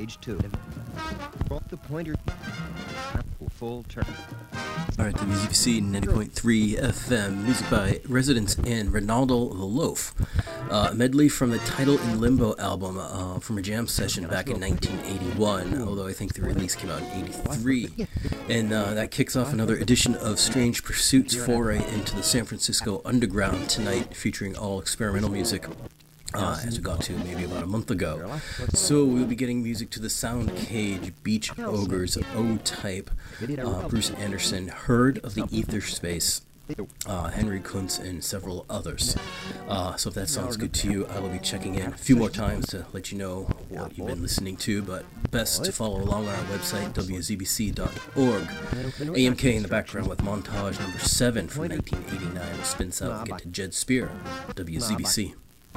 Page 2. The pointer. Full turn. Alright, WZBC 90.3 FM, music by Residents and Ronaldo the Loaf. A medley from the Title in Limbo album from a jam session back in 1981, although I think the release came out in 83. And that kicks off another edition of Strange Pursuits foray into the San Francisco underground tonight, featuring all experimental music. As we got to maybe about a month ago. So we'll be getting music to the Sound Cage, Beach Ogres, O-Type, Bruce Anderson, Herd of the Ether Space, Henry Kuntz, and several others. So if that sounds good to you, I will be checking in a few more times to let you know what you've been listening to, but best to follow along on our website, wzbc.org. AMK in the background with montage number 7 from 1989. We'll spin south and get to Jed Spear, WZBC.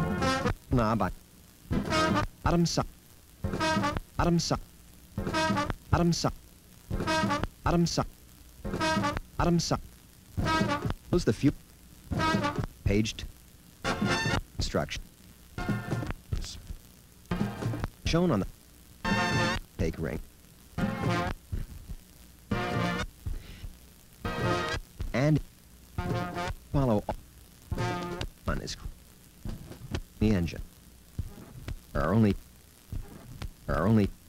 Adam Sa. Adam Sa. Adam Sa. Adam Sa. Adam Sa. Close the few. Page 2. Instruction. Shown on the take ring. And follow on his the engine. Our only